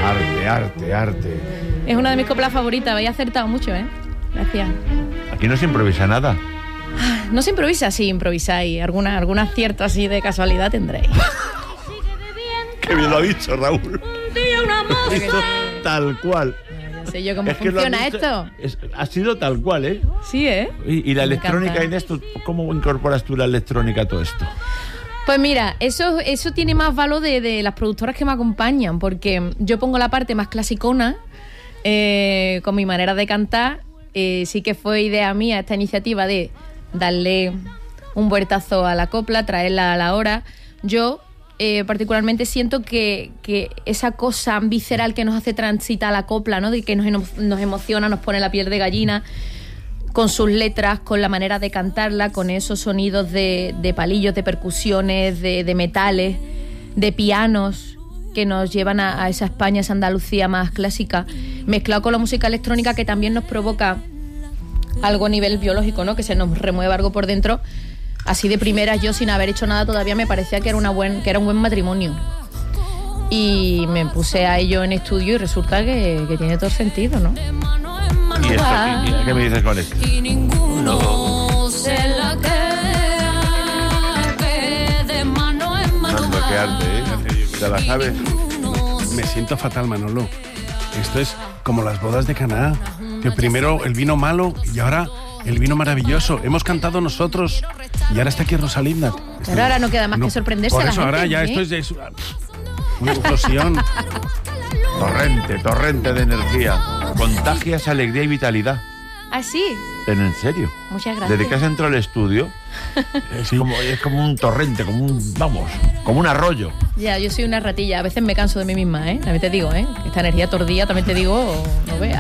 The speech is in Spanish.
Arte. Es una de mis coplas favoritas. Habéis acertado mucho, ¿eh? Gracias. Aquí no se improvisa nada. No se improvisa, sí, improvisáis. Algún acierto así de casualidad tendréis. Qué bien lo ha dicho, Raúl. Esto, tal cual. No sé yo cómo funciona esto. Ha sido tal cual, ¿eh? Sí, ¿eh? Y la Me electrónica, encanta. Inés, ¿cómo incorporas tú la electrónica a todo esto? Pues mira, eso tiene más valor de las productoras que me acompañan, porque yo pongo la parte más clasicona, con mi manera de cantar. Sí que fue idea mía esta iniciativa de darle un vueltazo a la copla, traerla a la hora. Yo particularmente siento que esa cosa visceral que nos hace transitar la copla, ¿no? De que nos emociona, nos pone la piel de gallina, con sus letras, con la manera de cantarla, con esos sonidos de palillos, de percusiones, de metales, de pianos que nos llevan a esa España, esa Andalucía más clásica, mezclado con la música electrónica que también nos provoca algo a nivel biológico, ¿no? Que se nos remueve algo por dentro. Así de primeras, yo sin haber hecho nada todavía me parecía que era un buen matrimonio. Y me puse a ello en estudio y resulta que tiene todo el sentido, ¿no? ¿Y esto, qué me dices con esto? No se la quede de mano en mano. Anda, qué arte, ¿eh? ¿Te la sabes? Me siento fatal, Manolo. Esto es como las bodas de Caná, que primero el vino malo y ahora el vino maravilloso. Hemos cantado nosotros y ahora está aquí Rosalinda. Pero ahora no queda más que sorprenderse por a la eso gente, ahora ya ¿eh? esto es una explosión. Torrente de energía. Contagias alegría y vitalidad. ¿Ah, sí? En serio. Muchas gracias. Desde que has entrado al estudio, es como un torrente, como un arroyo. Ya, yo soy una ratilla. A veces me canso de mí misma, ¿eh? También te digo, ¿eh? Esta energía tordía, también te digo, no veas.